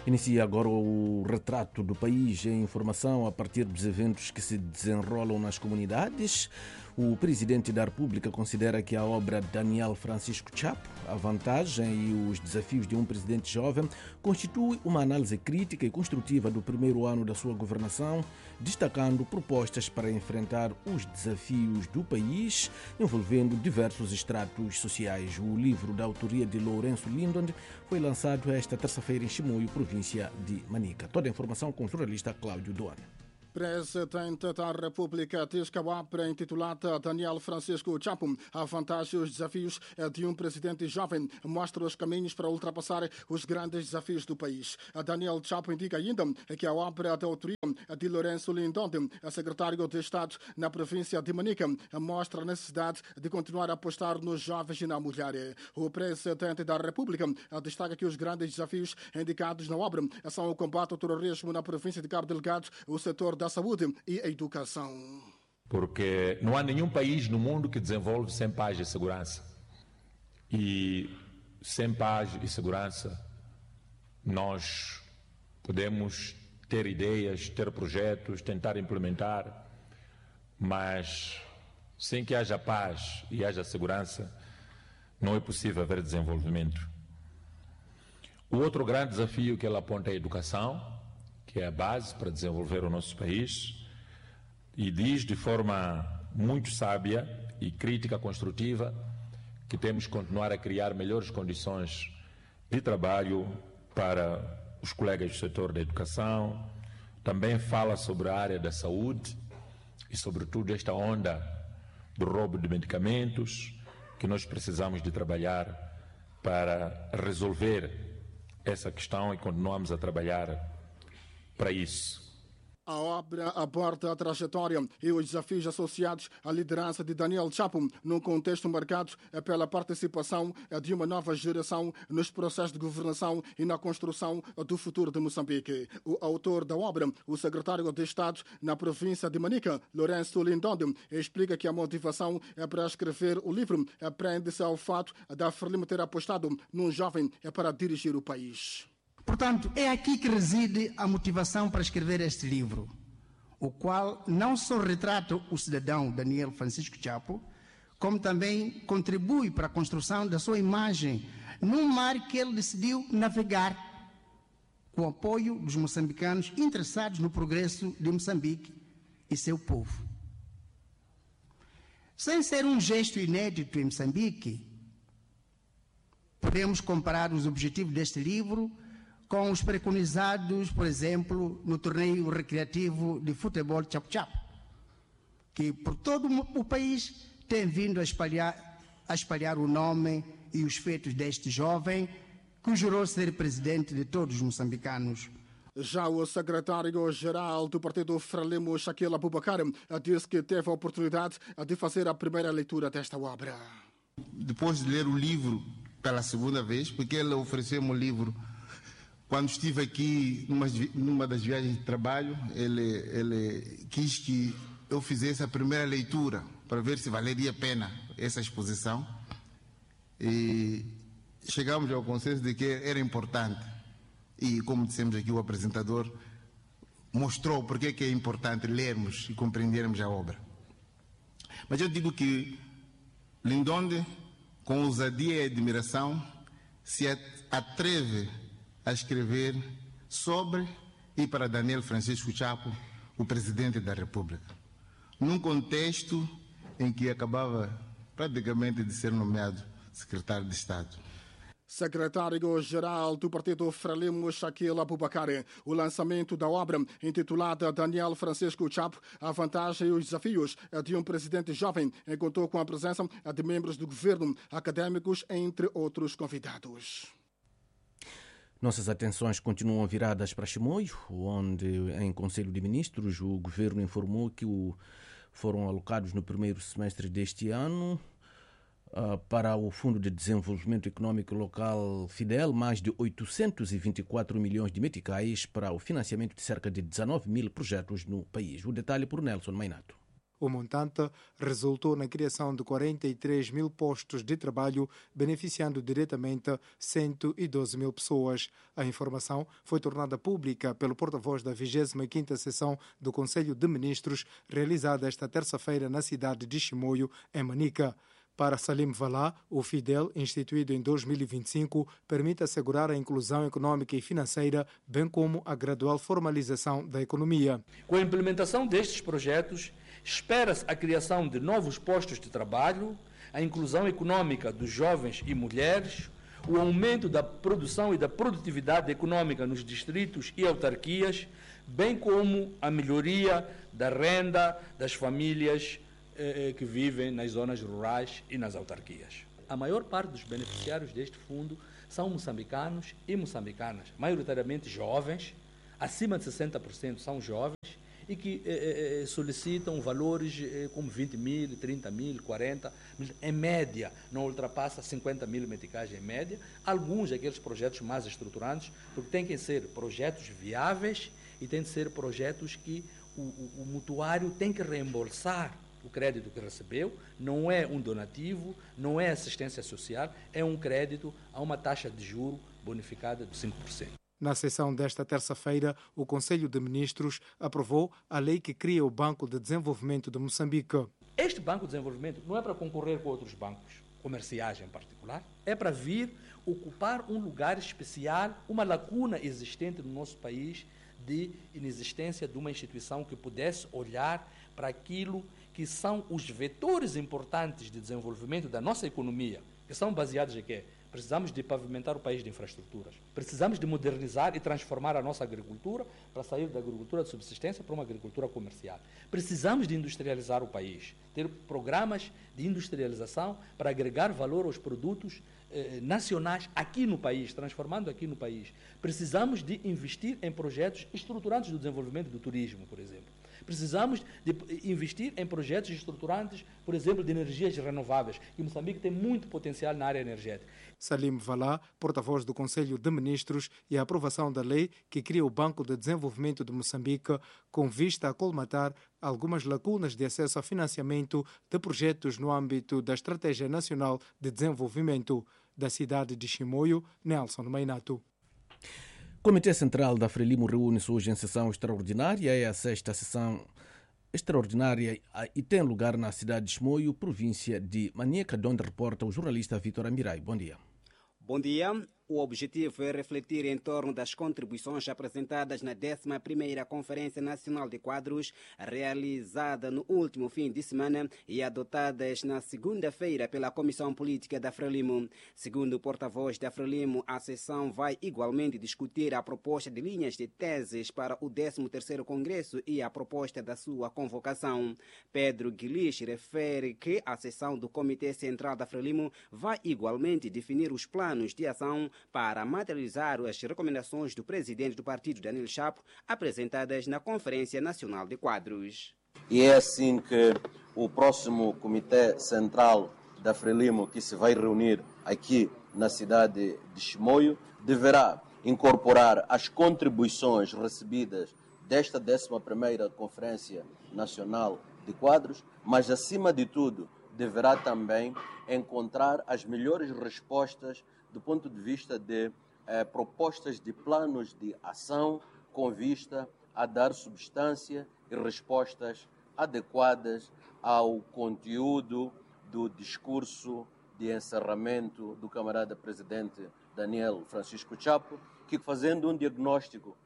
Inicia agora o retrato do país em informação a partir dos eventos que se desenrolam nas comunidades. O presidente da República considera que a obra Daniel Francisco Chapo, a vantagem e os desafios de um presidente jovem, constitui uma análise crítica e construtiva do primeiro ano da sua governação, destacando propostas para enfrentar os desafios do país, envolvendo diversos estratos sociais. O livro da autoria de Lourenço Lindon foi lançado esta terça-feira em Chimoio, província de Manica. Toda a informação com o jornalista Cláudio Doane. Presidente da República diz que a obra intitulada Daniel Francisco Chapo, a vantagem e os desafios de um presidente jovem, mostra os caminhos para ultrapassar os grandes desafios do país. Daniel Chapo indica ainda que a obra da autoria de Lourenço Lindon, secretário de Estado na província de Manica, mostra a necessidade de continuar a apostar nos jovens e na mulher. O presidente da República destaca que os grandes desafios indicados na obra são o combate ao terrorismo na província de Cabo Delgado, o setor da saúde e a educação. Porque não há nenhum país no mundo que desenvolve sem paz e segurança. E sem paz e segurança nós podemos ter ideias, ter projetos, tentar implementar, mas sem que haja paz e haja segurança não é possível haver desenvolvimento. O outro grande desafio que ela aponta é a educação, que é a base para desenvolver o nosso país, e diz de forma muito sábia e crítica construtiva que temos que continuar a criar melhores condições de trabalho para os colegas do setor da educação. Também fala sobre a área da saúde e, sobretudo, esta onda do roubo de medicamentos, que nós precisamos de trabalhar para resolver essa questão e continuamos a trabalhar para isso. A obra aborda a trajetória e os desafios associados à liderança de Daniel Chapo, num contexto marcado pela participação de uma nova geração nos processos de governação e na construção do futuro de Moçambique. O autor da obra, o secretário de Estado na província de Manica, Lourenço Lindon, explica que a motivação para escrever o livro prende-se ao fato da Frelimo ter apostado num jovem para dirigir o país. Portanto, é aqui que reside a motivação para escrever este livro, o qual não só retrata o cidadão Daniel Francisco Chapo, como também contribui para a construção da sua imagem num mar que ele decidiu navegar, com o apoio dos moçambicanos interessados no progresso de Moçambique e seu povo. Sem ser um gesto inédito em Moçambique, podemos comparar os objetivos deste livro com os preconizados, por exemplo, no torneio recreativo de futebol Chapo-Chapo, que por todo o país tem vindo a espalhar o nome e os feitos deste jovem, que jurou ser presidente de todos os moçambicanos. Já o secretário-geral do Partido Frelimo, Shaquille Abubakar, disse que teve a oportunidade de fazer a primeira leitura desta obra. Depois de ler o livro pela segunda vez, porque ele ofereceu-me o livro quando estive aqui numa das viagens de trabalho, ele quis que eu fizesse a primeira leitura para ver se valeria a pena essa exposição. E chegamos ao consenso de que era importante. E, como dissemos aqui, o apresentador mostrou porque que é importante lermos e compreendermos a obra. Mas eu digo que Lindon, com ousadia e admiração, se atreve a escrever sobre e para Daniel Francisco Chapo, o presidente da República, num contexto em que acabava praticamente de ser nomeado secretário de Estado. Secretário-geral do Partido Frelimo, Shaquille Abubakar. O lançamento da obra intitulada Daniel Francisco Chapo, a vantagem e os desafios de um presidente jovem, contou com a presença de membros do governo, académicos, entre outros convidados. Nossas atenções continuam viradas para Chimoio, onde, em Conselho de Ministros, o governo informou que foram alocados no primeiro semestre deste ano para o Fundo de Desenvolvimento Econômico Local FIDEL mais de 824 milhões de meticais para o financiamento de cerca de 19 mil projetos no país. O detalhe por Nelson Mainato. O montante resultou na criação de 43 mil postos de trabalho, beneficiando diretamente 112 mil pessoas. A informação foi tornada pública pelo porta-voz da 25ª sessão do Conselho de Ministros, realizada esta terça-feira na cidade de Chimoio, em Manica. Para Salim Valá, o FIDEL, instituído em 2025, permite assegurar a inclusão econômica e financeira, bem como a gradual formalização da economia. Com a implementação destes projetos, espera-se a criação de novos postos de trabalho, a inclusão econômica dos jovens e mulheres, o aumento da produção e da produtividade econômica nos distritos e autarquias, bem como a melhoria da renda das famílias que vivem nas zonas rurais e nas autarquias. A maior parte dos beneficiários deste fundo são moçambicanos e moçambicanas, maioritariamente jovens, acima de 60% são jovens, e que solicitam valores como 20 mil, 30 mil, 40 mil, em média, não ultrapassa 50 mil meticais em média. Alguns daqueles projetos mais estruturantes, porque têm que ser projetos viáveis e têm que ser projetos que o mutuário tem que reembolsar o crédito que recebeu, não é um donativo, não é assistência social, é um crédito a uma taxa de juro bonificada de 5%. Na sessão desta terça-feira, o Conselho de Ministros aprovou a lei que cria o Banco de Desenvolvimento de Moçambique. Este Banco de Desenvolvimento não é para concorrer com outros bancos comerciais em particular, é para vir ocupar um lugar especial, uma lacuna existente no nosso país de inexistência de uma instituição que pudesse olhar para aquilo que são os vetores importantes de desenvolvimento da nossa economia, que são baseados em quê? Precisamos de pavimentar o país de infraestruturas. Precisamos de modernizar e transformar a nossa agricultura para sair da agricultura de subsistência para uma agricultura comercial. Precisamos de industrializar o país, ter programas de industrialização para agregar valor aos produtos nacionais aqui no país, transformando aqui no país. Precisamos de investir em projetos estruturantes do desenvolvimento do turismo, por exemplo. Precisamos de investir em projetos estruturantes, por exemplo, de energias renováveis. E Moçambique tem muito potencial na área energética. Salim Valá, porta-voz do Conselho de Ministros, e a aprovação da lei que cria o Banco de Desenvolvimento de Moçambique, com vista a colmatar algumas lacunas de acesso a financiamento de projetos no âmbito da Estratégia Nacional de Desenvolvimento. Da cidade de Chimoio, Nelson Mainato. O Comitê Central da Frelimo reúne-se hoje em sessão extraordinária. É a 6ª sessão extraordinária e tem lugar na cidade de Chimoio, província de Manica, de onde reporta o jornalista Vítor Amirai. Bom dia. Bom dia. O objetivo é refletir em torno das contribuições apresentadas na 11ª Conferência Nacional de Quadros, realizada no último fim de semana e adotadas na segunda-feira pela Comissão Política da Frelimo. Segundo o porta-voz da Frelimo, a sessão vai igualmente discutir a proposta de linhas de teses para o 13º Congresso e a proposta da sua convocação. Pedro Guilich refere que a sessão do Comitê Central da Frelimo vai igualmente definir os planos de ação para materializar as recomendações do presidente do partido, Daniel Chapo, apresentadas na Conferência Nacional de Quadros. E é assim que o próximo Comitê Central da Frelimo, que se vai reunir aqui na cidade de Chimoio, deverá incorporar as contribuições recebidas desta 11ª Conferência Nacional de Quadros, mas, acima de tudo, deverá também encontrar as melhores respostas do ponto de vista de propostas de planos de ação com vista a dar substância e respostas adequadas ao conteúdo do discurso de encerramento do camarada presidente Daniel Francisco Chapo, que, fazendo um diagnóstico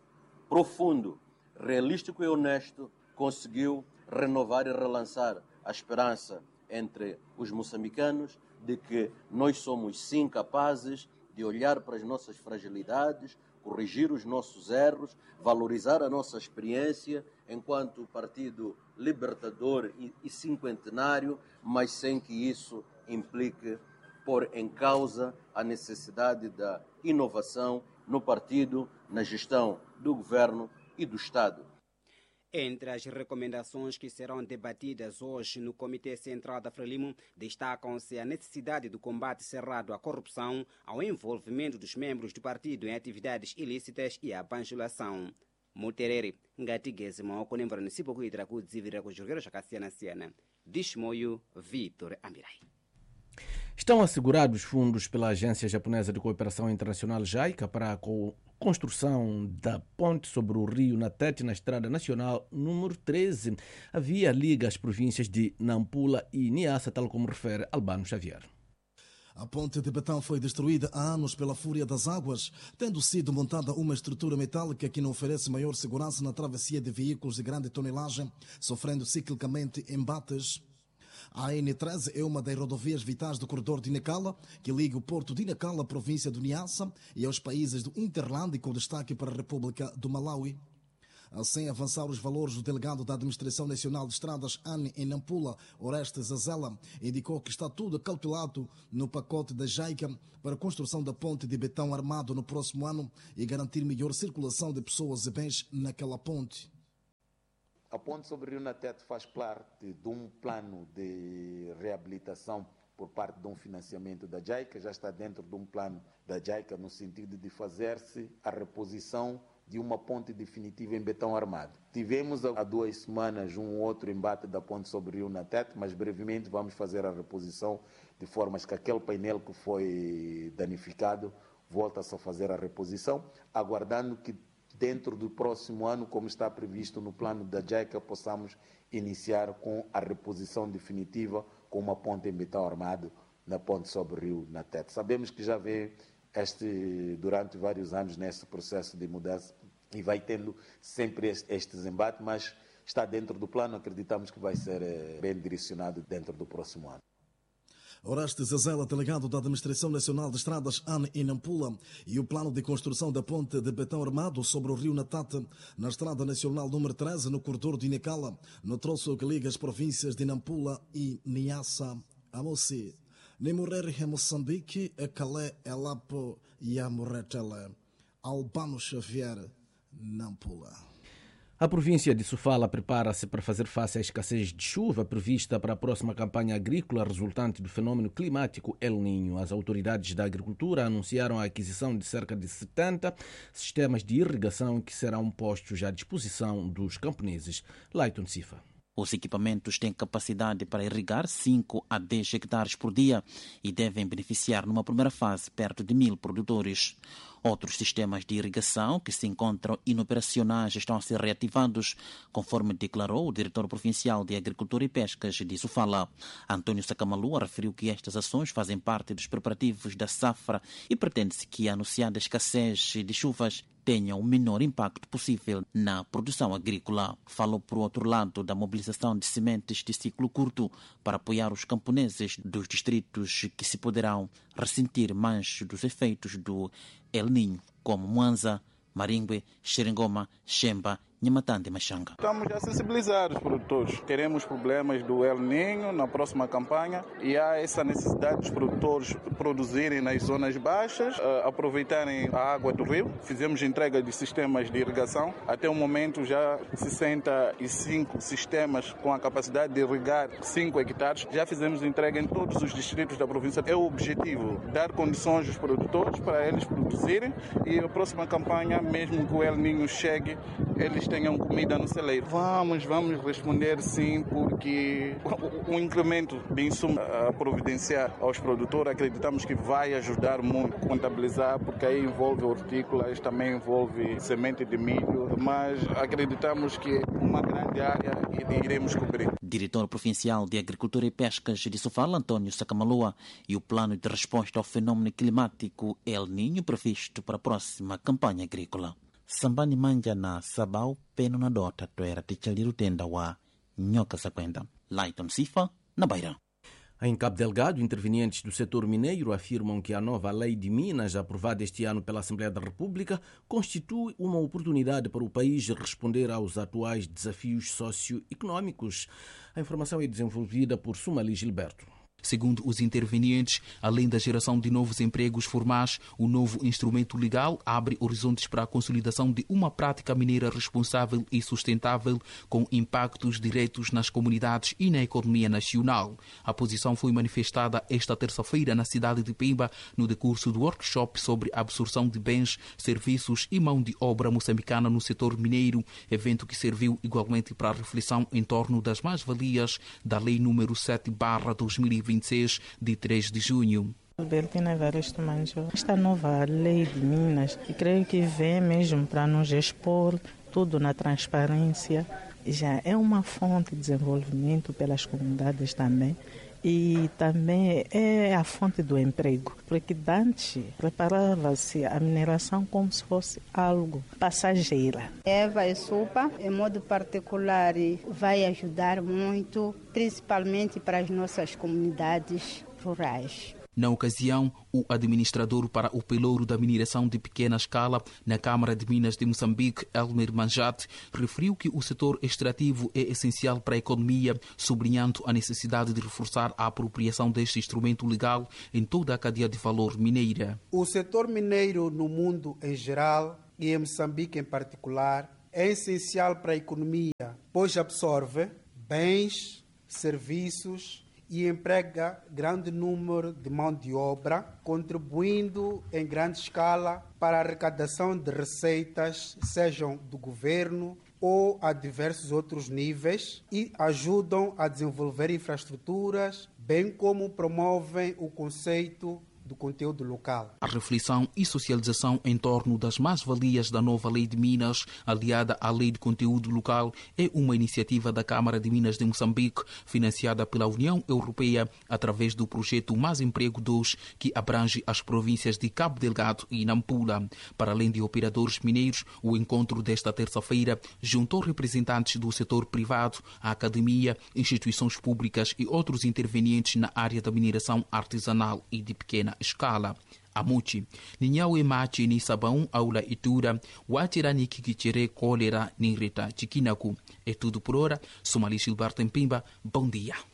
profundo, realístico e honesto, conseguiu renovar e relançar a esperança entre os moçambicanos de que nós somos sim capazes de olhar para as nossas fragilidades, corrigir os nossos erros, valorizar a nossa experiência enquanto partido libertador e cinquentenário, mas sem que isso implique pôr em causa a necessidade da inovação no partido, na gestão do governo e do Estado. Entre as recomendações que serão debatidas hoje no Comitê Central da Frelimo, destacam-se a necessidade do combate cerrado à corrupção, ao envolvimento dos membros do partido em atividades ilícitas e à bajulação. muterere ngati gezi maoko nemvera nisipo kuitira kudzivirira kuzvirwere zvakasiyana-siyana. Dishmoyo Vitor Amirai. Estão assegurados fundos pela Agência Japonesa de Cooperação Internacional JICA para a construção da ponte sobre o rio Natete na Estrada Nacional número 13. A via liga as províncias de Nampula e Niassa, tal como refere Albano Xavier. A ponte de betão foi destruída há anos pela fúria das águas, tendo sido montada uma estrutura metálica que não oferece maior segurança na travessia de veículos de grande tonelagem, sofrendo ciclicamente embates. A N13 é uma das rodovias vitais do corredor de Nacala, que liga o porto de Nacala à província do Niassa e aos países do Interland, com destaque para a República do Malawi. Sem avançar os valores, o delegado da Administração Nacional de Estradas, ANE, em Nampula, Orestes Azela, indicou que está tudo calculado no pacote da JICA para a construção da ponte de betão armado no próximo ano e garantir melhor circulação de pessoas e bens naquela ponte. A ponte sobre o Rio Natete faz parte de um plano de reabilitação por parte de um financiamento da JICA, já está dentro de um plano da JICA no sentido de fazer-se a reposição de uma ponte definitiva em betão armado. Tivemos há 2 semanas um outro embate da ponte sobre o Rio Natete, mas brevemente vamos fazer a reposição de formas que aquele painel que foi danificado volta-se a fazer a reposição, aguardando que dentro do próximo ano, como está previsto no plano da JICA, possamos iniciar com a reposição definitiva com uma ponte em betão armado na ponte sobre o Rio Natete. Sabemos que já vem durante vários anos nesse processo de mudança e vai tendo sempre estes embates, mas está dentro do plano, acreditamos que vai ser bem direcionado dentro do próximo ano. Orestes Azela, delegado da Administração Nacional de Estradas, ANE, em Nampula, e o plano de construção da ponte de betão armado sobre o rio Natete, na Estrada Nacional número 13, no corredor de Nacala, no troço que liga as províncias de Nampula e Niassa. A Moci, Nemorere é Moçambique, a Calé, Elapo e a Morretele. Albano Xavier, Nampula. A província de Sofala prepara-se para fazer face à escassez de chuva prevista para a próxima campanha agrícola resultante do fenômeno climático El Niño. As autoridades da agricultura anunciaram a aquisição de cerca de 70 sistemas de irrigação que serão postos à disposição dos camponeses. Layton Sifa. Os equipamentos têm capacidade para irrigar 5 a 10 hectares por dia e devem beneficiar numa primeira fase perto de 1.000 produtores. Outros sistemas de irrigação que se encontram inoperacionais estão a ser reativados, conforme declarou o diretor provincial de Agricultura e Pescas de Sofala. Antônio Sakamalua referiu que estas ações fazem parte dos preparativos da safra e pretende-se que a anunciada escassez de chuvas tenha o menor impacto possível na produção agrícola. Falou, por outro lado, da mobilização de sementes de ciclo curto para apoiar os camponeses dos distritos que se poderão ressentir mais dos efeitos do El Niño, como Mwanza, Maringue, Xeringoma, Xemba, Nhamatande e Machanga. Estamos a sensibilizar os produtores. Teremos problemas do El Niño na próxima campanha e há essa necessidade dos produtores produzirem nas zonas baixas, aproveitarem a água do rio. Fizemos entrega de sistemas de irrigação. Até o momento já 65 sistemas com a capacidade de irrigar 5 hectares. Já fizemos entrega em todos os distritos da província. É o objetivo, dar condições aos produtores para eles produzirem e a próxima campanha, mesmo que o El Niño chegue, eles tenham comida no celeiro. Vamos responder sim, porque o incremento de insumo a providenciar aos produtores, acreditamos que vai ajudar muito a contabilizar, porque aí envolve hortícolas, também envolve semente de milho, mas acreditamos que uma grande área iremos cobrir. Diretor provincial de Agricultura e Pescas de Sofala, Antônio Sakamalua, e o plano de resposta ao fenômeno climático El Niño previsto para a próxima campanha agrícola. Sambani manja na sabau peno na dota toera tichaliru tenda wa nhoca saquenta. Layton Sifa, na Beira. Em Cabo Delgado, intervenientes do setor mineiro afirmam que a nova lei de Minas, aprovada este ano pela Assembleia da República, constitui uma oportunidade para o país responder aos atuais desafios socioeconómicos. A informação é desenvolvida por Sumali Gilberto. Segundo os intervenientes, além da geração de novos empregos formais, o novo instrumento legal abre horizontes para a consolidação de uma prática mineira responsável e sustentável com impactos diretos nas comunidades e na economia nacional. A posição foi manifestada esta terça-feira na cidade de Pemba no decurso do workshop sobre a absorção de bens, serviços e mão de obra moçambicana no setor mineiro, evento que serviu igualmente para a reflexão em torno das mais-valias da Lei número 7/2026, de 3 de junho. Albertina Evaristo Manjó. Esta nova lei de Minas, que creio que vem mesmo para nos expor tudo na transparência, já é uma fonte de desenvolvimento pelas comunidades também. E também é a fonte do emprego, porque antes preparava-se a mineração como se fosse algo passageira. Eva e Supa, em modo particular, vai ajudar muito, principalmente para as nossas comunidades rurais. Na ocasião, o administrador para o pelouro da mineração de pequena escala na Câmara de Minas de Moçambique, Elmer Manjate, referiu que o setor extrativo é essencial para a economia, sublinhando a necessidade de reforçar a apropriação deste instrumento legal em toda a cadeia de valor mineira. O setor mineiro no mundo em geral e em Moçambique em particular é essencial para a economia, pois absorve bens, serviços e emprega grande número de mão de obra, contribuindo em grande escala para a arrecadação de receitas, sejam do governo ou a diversos outros níveis, e ajudam a desenvolver infraestruturas, bem como promovem o conceito do conteúdo local. A reflexão e socialização em torno das mais-valias da nova Lei de Minas, aliada à Lei de Conteúdo Local, é uma iniciativa da Câmara de Minas de Moçambique, financiada pela União Europeia através do projeto Mais Emprego 2, que abrange as províncias de Cabo Delgado e Nampula. Para além de operadores mineiros, o encontro desta terça-feira juntou representantes do setor privado, a academia, instituições públicas e outros intervenientes na área da mineração artesanal e de pequena escala. Amuchi, Ninhau Emachi ni Sabão, Aula Itura, Watirani Kikichere, Cólera, Ninreta, Chiquinaku. É tudo por hora. Somali Gilberto em Pimba. Bom dia.